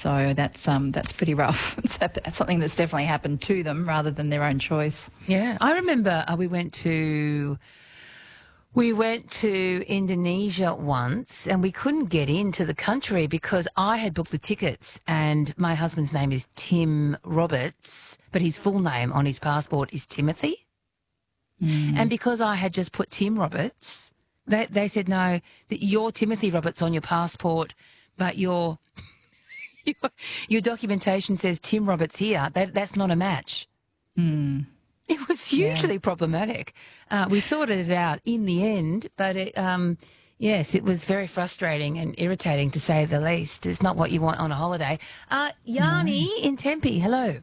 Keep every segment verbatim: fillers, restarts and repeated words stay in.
So that's um that's pretty rough. It's something that's definitely happened to them rather than their own choice. Yeah, I remember uh, we went to we went to Indonesia once, and we couldn't get into the country because I had booked the tickets, and my husband's name is Tim Roberts, but his full name on his passport is Timothy. Mm. And because I had just put Tim Roberts, they they said no, that you're Timothy Roberts on your passport, but your your, your documentation says Tim Roberts here. That that's not a match. Mm. It was hugely yeah. problematic. Uh, we sorted it out in the end, but it, um, yes, it was very frustrating and irritating to say the least. It's not what you want on a holiday. Uh, Yanni no. in Tempe, hello.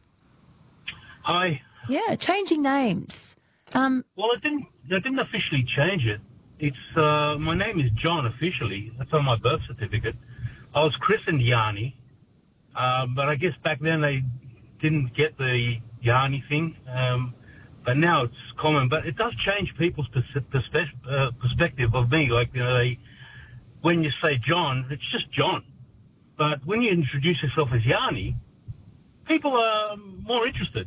Hi. Yeah, changing names. Um, well, I didn't. I didn't officially change it. It's uh, my name is John officially. That's on my birth certificate. I was christened Yanni, uh, but I guess back then they didn't get the Yanni thing. Um, But now it's common, but it does change people's perspe- uh, perspective of me. Like, you know, they, when you say John, it's just John. But when you introduce yourself as Yanni, people are more interested.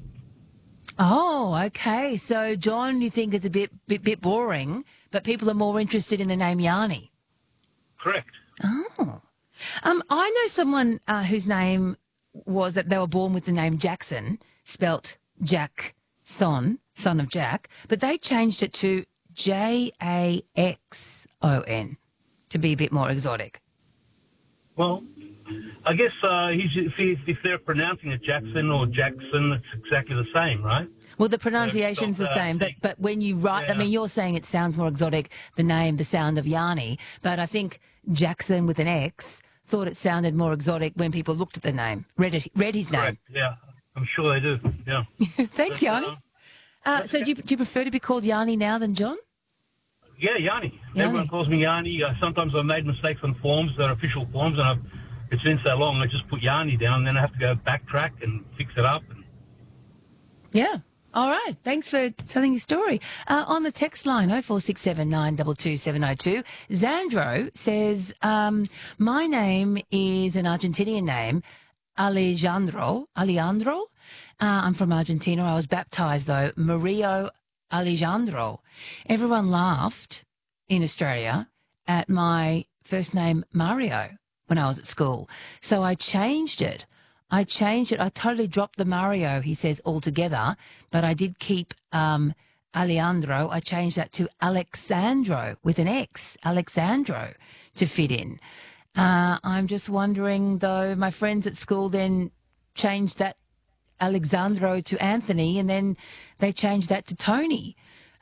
Oh, okay. So John, you think is a bit, bit, bit boring, but people are more interested in the name Yanni. Correct. Oh, um, I know someone uh, whose name was that they were born with the name Jackson, spelt Jack. Son, son of Jack, but they changed it to J A X O N to be a bit more exotic. Well, I guess uh, if, if they're pronouncing it Jackson or Jackson, it's exactly the same, right? Well, the pronunciation's the same, but but when you write, yeah. I mean, you're saying it sounds more exotic, the name, the sound of Yanni, but I think Jackson with an X thought it sounded more exotic when people looked at the name, read it, read his Correct. name. Yeah. I'm sure they do, yeah. Thanks, but, Yanni. Uh, uh, so do you, do you prefer to be called Yanni now than John? Yeah, Yanni. Yanni. Everyone calls me Yanni. Uh, sometimes I've made mistakes on forms, that are official forms, and I've, it's been so long, I just put Yanni down, and then I have to go backtrack and fix it up. And... Yeah. All right. Thanks for telling your story. Uh, on the text line, oh four six seven nine two two seven oh two, Zandro says, um, my name is an Argentinian name, Alejandro. Alejandro? Uh, I'm from Argentina. I was baptised, though, Mario Alejandro. Everyone laughed in Australia at my first name, Mario, when I was at school. So I changed it. I changed it. I totally dropped the Mario, he says, altogether, but I did keep um, Alejandro. I changed that to Alexandro with an X, Alexandro, to fit in. Uh, I'm just wondering, though, my friends at school then changed that Alexandro to Anthony, and then they changed that to Tony.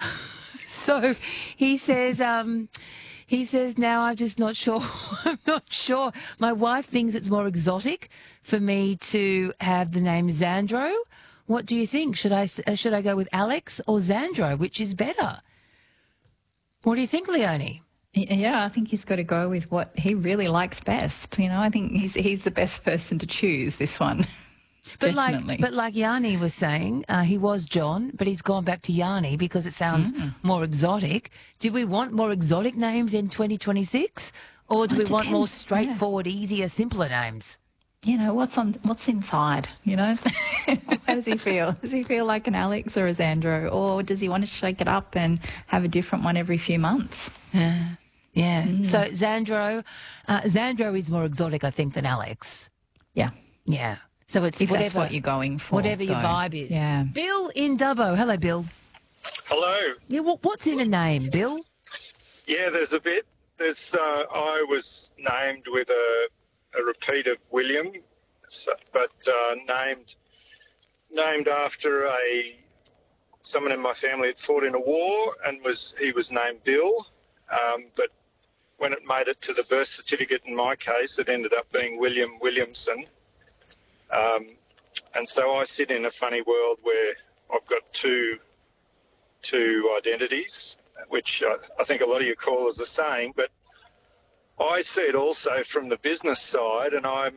So he says, um, he says, now I'm just not sure. I'm not sure. My wife thinks it's more exotic for me to have the name Zandro. What do you think? Should I, uh, should I go with Alex or Zandro? Which is better? What do you think, Leonie? Yeah, I think he's got to go with what he really likes best. You know, I think he's he's the best person to choose this one. But Definitely. like, but like Yanni was saying, uh, he was John, but he's gone back to Yanni because it sounds mm. more exotic. Do we want more exotic names in twenty twenty-six, or do it we depends. want more straightforward, yeah. easier, simpler names? You know, what's on what's inside, you know? How does he feel? Does he feel like an Alex or a Zandro, or does he want to shake it up and have a different one every few months? Yeah. Yeah. Mm. So Zandro, uh, Zandro is more exotic, I think, than Alex. Yeah. Yeah. So it's if whatever that's what you're going for. Whatever go. your vibe is. Yeah. Bill in Dubbo. Hello, Bill. Hello. Yeah. What, what's in a name, Bill? Yeah, there's a bit. There's. Uh, I was named with a, a repeat of William, but uh, named named after a someone in my family had fought in a war, and was he was named Bill, um, but when it made it to the birth certificate in my case, it ended up being William Williamson. Um, and so I sit in a funny world where I've got two two identities, which I, I think a lot of your callers are saying, but I see it also from the business side, and I'm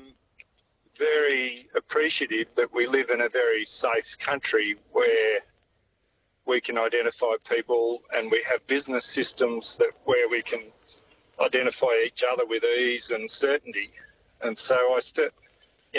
very appreciative that we live in a very safe country where we can identify people and we have business systems that where we can identify each other with ease and certainty. And so I st-